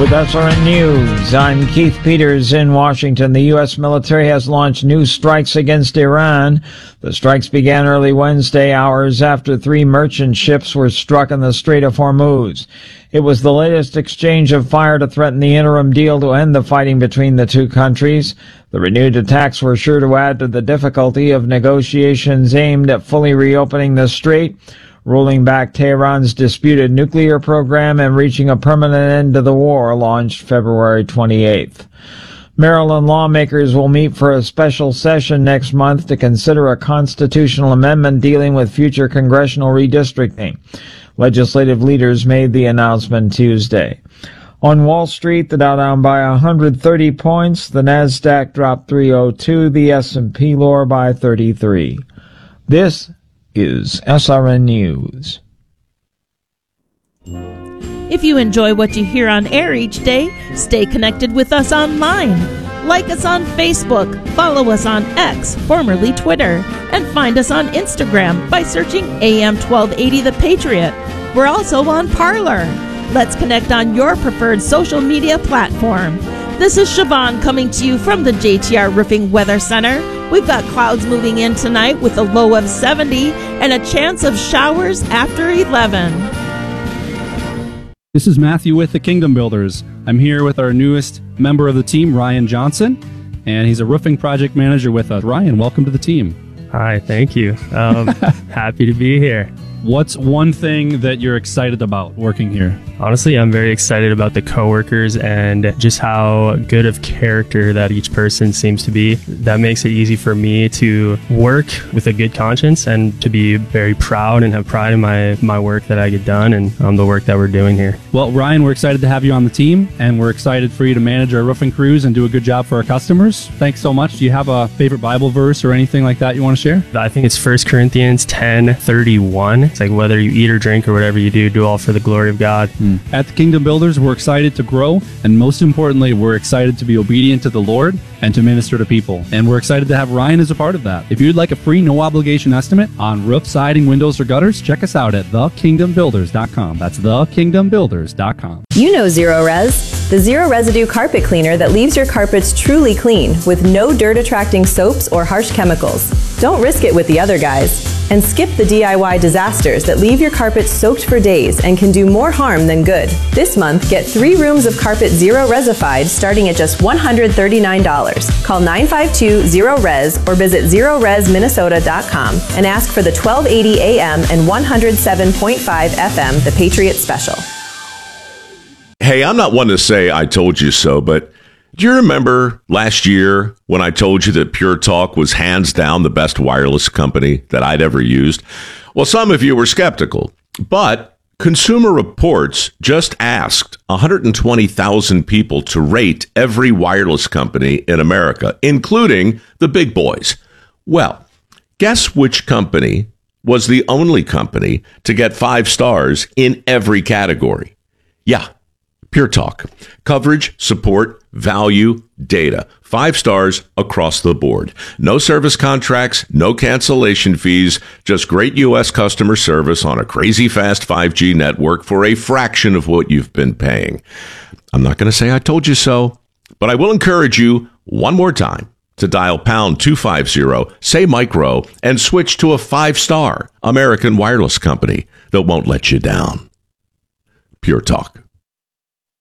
With SRN News, I'm Keith Peters in Washington. The U.S. military has launched new strikes against Iran. The strikes began early Wednesday, hours after 3 merchant ships were struck in the Strait of Hormuz. It was the latest exchange of fire to threaten the interim deal to end the fighting between the two countries. The renewed attacks were sure to add to the difficulty of negotiations aimed at fully reopening the strait, rolling back Tehran's disputed nuclear program, and reaching a permanent end to the war launched February 28th. Maryland lawmakers will meet for a special session next month to consider a constitutional amendment dealing with future congressional redistricting. Legislative leaders made the announcement Tuesday. On Wall Street, the Dow down by 130 points, the Nasdaq dropped 302, the S&P lower by 33. This is SRN News. If you enjoy what you hear on air each day, stay connected with us online. Like us on Facebook, follow us on X, formerly Twitter, and find us on Instagram by searching AM 1280 The Patriot. We're also on Parler. Let's connect on your preferred social media platform. This is Siobhan coming to you from the JTR Roofing Weather Center. We've got clouds moving in tonight with a low of 70 and a chance of showers after 11. This is Matthew with the Kingdom Builders. I'm here with our newest member of the team, Ryan Johnson, and he's a roofing project manager with us. Ryan, welcome to the team. Hi, thank you. Happy to be here. What's one thing that you're excited about working here? Honestly, I'm very excited about the coworkers and just how good of character that each person seems to be. That makes it easy for me to work with a good conscience and to be very proud and have pride in my work that I get done and the work that we're doing here. Well, Ryan, we're excited to have you on the team, and we're excited for you to manage our roofing crews and do a good job for our customers. Thanks so much. Do you have a favorite Bible verse or anything like that you want to share? I think it's 1 Corinthians 10:31. It's like whether you eat or drink or whatever you do all for the glory of God. At the Kingdom Builders, we're excited to grow, and most importantly, we're excited to be obedient to the Lord and to minister to people. And we're excited to have Ryan as a part of that. If you'd like a free, no-obligation estimate on roof, siding, windows, or gutters, check us out at thekingdombuilders.com. That's thekingdombuilders.com. You know Zero Res, the zero residue carpet cleaner that leaves your carpets truly clean with no dirt-attracting soaps or harsh chemicals. Don't risk it with the other guys. And skip the DIY disasters that leave your carpet soaked for days and can do more harm than good. This month, get 3 rooms of carpet Zero Resified starting at just $139. Call 952-ZERO-RES or visit ZeroResMinnesota.com and ask for the 1280 AM and 107.5 FM The Patriot Special. Hey, I'm not one to say I told you so, but do you remember last year when I told you that Pure Talk was hands down the best wireless company that I'd ever used? Well, some of you were skeptical, but Consumer Reports just asked 120,000 people to rate every wireless company in America, including the big boys. Well, guess which company was the only company to get 5 stars in every category? Yeah, Pure Talk. Coverage, support, value, data. 5 stars across the board. No service contracts, no cancellation fees, just great U.S. customer service on a crazy fast 5G network for a fraction of what you've been paying. I'm not going to say I told you so, but I will encourage you one more time to dial pound 250, say micro, and switch to a 5-star American wireless company that won't let you down. Pure Talk.